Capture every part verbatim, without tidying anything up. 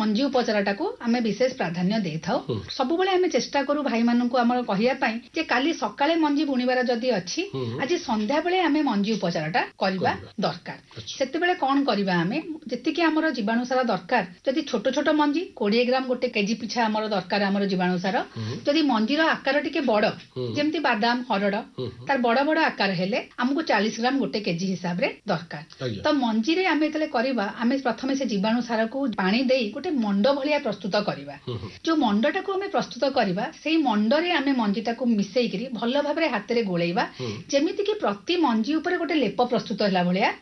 मंजी उपचारटा को आम विशेष प्राधान्य दे था सब आम चेष्टा करूँ भाई मानक आम कहवाई काली सकाळे मंजी बुणवार जदि अच्छी आज संध्या बेले आम मंजी उपचारटा करवा दरकार से कौन करवा आम जी आम जीवाणुसार दरकार जदि छोट छोट मंजी कोड़े ग्राम गोटे केजी पिछा आम दरकार आम जीवाणुसार जदि मंजीर आकार टिके बड़ जमती बादाम हरड़ तार बड़ बड़ आकार हेले आमको चालीस ग्राम गोटे केजी हिसाब रे दरकार तो मंजी रे आम ये करवा आम प्रथम से जीवाणुसार को पानी दे गोटे मंड भलिया प्रस्तुत करवा जो मंडटा को आम प्रस्तुत करवा से मंडरे आम मंजीटा को मिसेकरी भल भाव हाथ में गोलेवा जमीती कि प्रति मंजी उपर गोटे लेप प्रस्तुत है भाया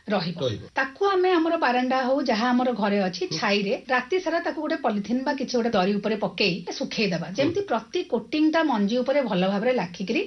रही आम आमर बारांडा हो जहाँ आमर घरे अच्छी छाई रे राति सारा ताको गोटे पॉलिथिन बा किसी गोटे दरी उपरे पकई सुखेदेवा जमती प्रति कोटिंगटा मंजी उपरे भल भाव लाखिकी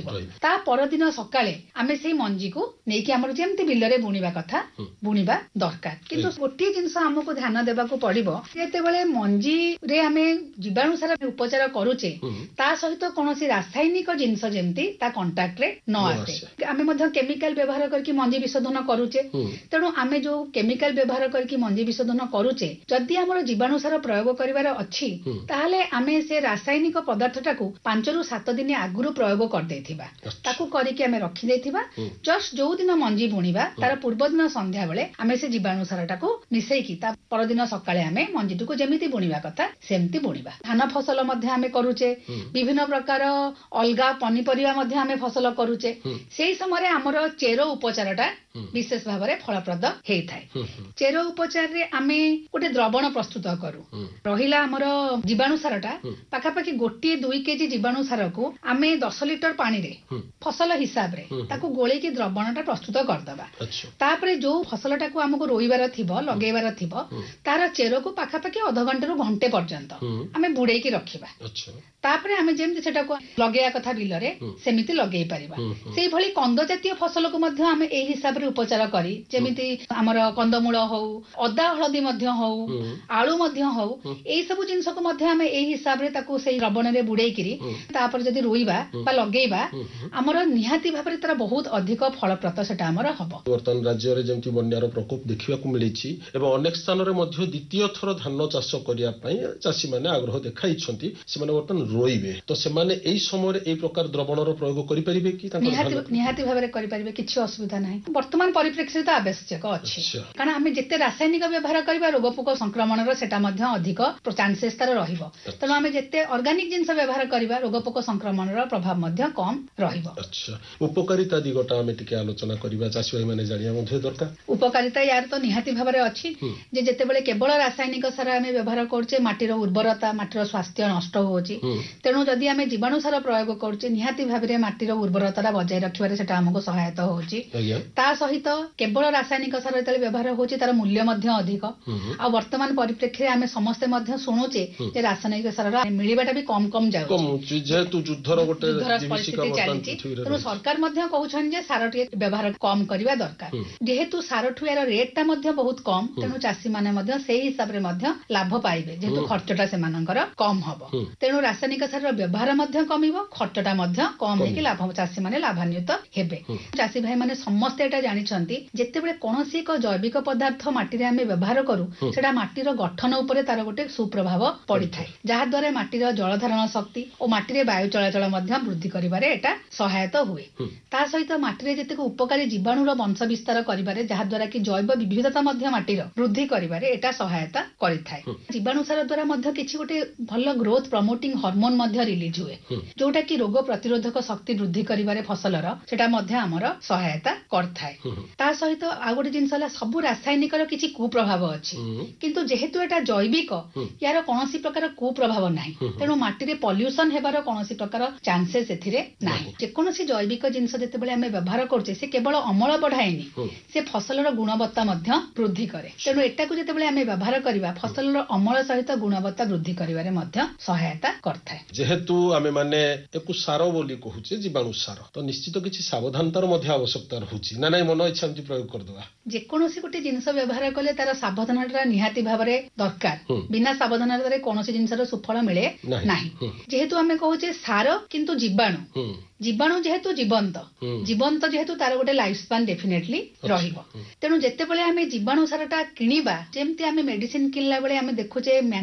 ता परदिन सकाळे आमे से मंजी को नेकी आमर जेमती बिलरे बुणीबा कथा बुणीबा दरकार किंतु गोटे जिनस आमको ध्यान देबा को पड़िबो जेतेबेले मंजी रे आमे जीवाणुसार उपचार करूचे ता सहित कोनोसी रासायनिक जिनस जेमती ता कांटेक्ट रे न आसे आमे मध्य केमिकल व्यवहार करके मंजी विशोधन करूचे तेणु आमे जो केमिकल व्यवहार करके मंजी विशोधन करूचे जदि आमर जीवाणुसार प्रयोग करिवार अछि ताहाले आमे से रासायनिक पदार्थटा को पांच रु सात दिन आगुरु प्रयोग कर देथिबा ताकू करिके आमे रखि देथिबा जस्ट जो दिन मंजी बुणीबा तार पूर्व दिन संध्या बेले आमे से जीवाणुसारटा को मिसेकी ता परदिन सकाळे आमे मंजीटू को जेमिति बुणीबा कथा सेमति बुणीबा धान फसल मध्ये आमे करूचे विभिन्न प्रकार अलगा पनीपरिया मध्ये आमे फसल करूचे सेही समय आमर चेरो उपचारटा विशेष भाव में फलप्रद होता है चेरो उपचार रे आमे गोटे द्रवण प्रस्तुत करू रहिला आमर जीवाणुसारटा पाखापाखि गोटे दुई केजी जीवाणुसार को आमे दस लिटर पानी रे फसल हिसाब रे ताको गोले की द्रवणटा प्रस्तुत करदबा तापरे जो फसलटा को आमको रोइबार थिबो लगेबार थिबो तार चेरो को पाखापाखि आधा घंटे रु घंटे पर्यंत आमे बुड़े की रखिबा तापरे आमे जेमति सेटा को लगेया कथा बिलरे सेमिति लगेई परिबा सेही भली कंद जातीय फसल को मध्ये आमे एही हिसाब रे उपचार करी जेमिति हमर कंदमूल हो अदा हळदी मध्ये हो आळू मध्ये हो एही सब जिंस को मध्ये आमे एही हिसाब रे ताको सेही लवण रे बुड़ेई करी तापर जदी रोइबा बा लगेइबा हमर निहाती भाव रे तार बहुत अधिक फलप्रद सेटा हमर हबो वर्तमान राज्य रे जेमति बन्यार प्रकोप देखिबा को मिलिछि एवं अनेक स्थान रे मध्ये द्वितीय थर धान चाष करिया पई चासी माने आग्रह देखाई छथि से माने वर्तमान रोइबे तो से माने एही समय रे एही प्रकार द्रवणर प्रयोग करि परिबे कि निहाती निहाती भाव रे करि परिबे किछि असुविधा नाही वर्तमान परिप्रेक्षी तो आवश्यक अच्छी कारण आम जिते रासायनिक व्यवहार करवा रोगपोक संक्रमण सेटा अधिक चांसेस तार रहिबो तेणु आम जिते ऑर्गेनिक जिनस व्यवहार करवा रोगपोक संक्रमण प्रभाव मध्य कम रहिबो अच्छा उपकारिता दिगटा आम टिके आलोचना करबा चासी भाई माने जानिया मध्ये दरकार उपकारिता यार तो निहाती भाव में अच्छी जे जेतेबेले केवल रासायनिक सार आम व्यवहार करछे माटीर उर्वरता माटीर स्वास्थ्य नष्ट होउची तेणु जदि आम जीवाणु सार प्रयोग करछे निहाती भाव में माटीर उर्वरता बजाय रखिबारे सेटा हमको सहायता होउची ता सहित केवल रासायनिक सार जो व्यवहार होची तार मूल्य मध्य अधिक आ वर्तमान परिप्रेक्षी आम समस्ते मध्य शुणुचे जे रासायनिक सार मिलवाटा भी कम कम जाउची जेहेतु युद्धर गोटे परिस्थिति चलती तेणु सरकार मध्य कहउछन जे सार व्यवहार कम करबा दरकार जेहेतु सार ठुयार रेटटा मध्य बहुत कम तेणु चासी माने मध्य सेही हिसाब रे मध्य लाभ पाइबे जेहेतु खर्चटा सेमानकर कम हबो तेणु रासायनिक सार व्यवहार मध्य कमिबो खर्चटा मध्य कम हेकि लाभ चासी माने लाभान्वित हेबे चासी भाई माने समस्त एटा जानिछंती जेतेबेले कोनोसी एक जैविक पदार्थ माटी रे आमे व्यवहार करू सेटा माटीर गठन उपरे तार गोटे सुप्रभाव पड़ी थाए जहा द्वारा माटीर जल धारण शक्ति और माटी रे वायु चलाचल मध्य वृद्धि करिबारे एटा सहायता हुए ता सहित माटी रे जेतेक उपकारी जीवाणुर वंश विस्तार करिबारे जहा द्वारा कि जैव विविधता मध्य माटीर वृद्धि करिबारे एटा सहायता करि थाए जीवाणु सार द्वारा मध्य किछि गोटे भल ग्रोथ प्रमोटिंग हार्मोन मध्य रिलीज हुए जोटा कि रोग प्रतिरोधक शक्ति वृद्धि करिबारे फसलर सेटा मध्य हमर सहायता करथाए ता सहित आ गोटे जिनस सब रासायनिक किसी कुप्रभाव अच्छी किंतु जेहेतु एटा जैविक यार कौनसी प्रकार कुप्रभाव नाही तेणु माटी रे पॉल्यूशन हेबार कौनसी प्रकार चांसेस एथिरे नाही जेकोनसी जैविक जिनस जेतेबेले आमे व्यवहार करछे से केवल अमल बढ़ाएनी से फसलर गुणवत्ता मध्य वृद्धि करे तेणु एटा को जेतेबेले आमे व्यवहार करबा फसलर अमल सहित गुणवत्ता वृद्धि करिवारे मध्य सहायता करथाय जेहेतु आमे माने एकु सार बोली कहूचे जीवाणु सार तो निश्चित किछि सावधानतार मध्य आवश्यकता रहूची ना नाही मन इच्छा प्रयोग करदवा जेकोनसी गोटे जिनस व्यवहार कले तार सावधानता निहाती भाव में दरकार बिना सावधानता कौन जिनसर सुफल मिले नाही जेहेतु आमे कहूचे सार किंतु जीवाणु जीवाणु जेहेतु जीवंत जीवंत जेहेतु तार गोटे लाइफ स्पान डेफिनेटली रहिबो तेणु जेतेबेले आमे जीवाणु सारटा किनिबा जेमति आमे मेडिसिन किनला बेले आमे देखुचे